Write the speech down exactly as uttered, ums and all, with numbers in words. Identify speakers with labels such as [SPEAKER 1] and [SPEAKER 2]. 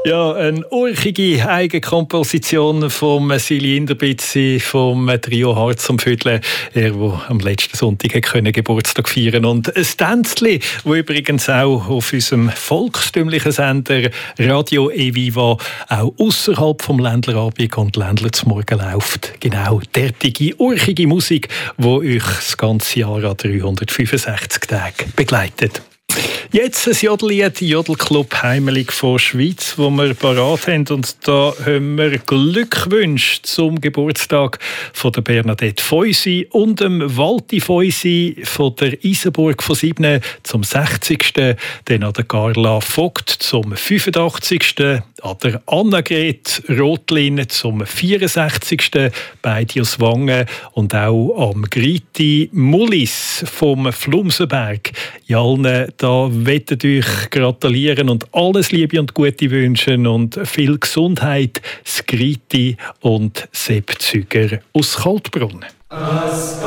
[SPEAKER 1] Ja, eine urchige Eigenkomposition vom Silly Inderbitzi vom Trio Harz am Viertel. Er, der am letzten Sonntag können Geburtstag feiern und ein Tänzli, das übrigens auch auf unserem volkstümlichen Sender Radio Eviva auch außerhalb vom Ländlerabend und Ländler zum Morgen läuft. Genau, derartige urchige Musik, die euch das ganze Jahr an dreihundertfünfundsechzig Tagen begleitet. Jetzt ein Jodellied, Jodelclub Heimelig von Schweiz, wo wir parat haben. Und da haben wir Glückwünsche zum Geburtstag von der Bernadette Feusi und dem Walti Feusi von der Isenburg von Siebne zum sechzigsten Dann an der Carla Vogt zum fünfundachtzigsten An der Annegret Rotlin zum vierundsechzigsten Beide aus Wangen. Und auch am Griti Mullis vom Flumsenberg. Ja, allen da möchten euch gratulieren und alles Liebe und Gute wünschen und viel Gesundheit, Skriti und Sepp Züger aus Kaltbrunn.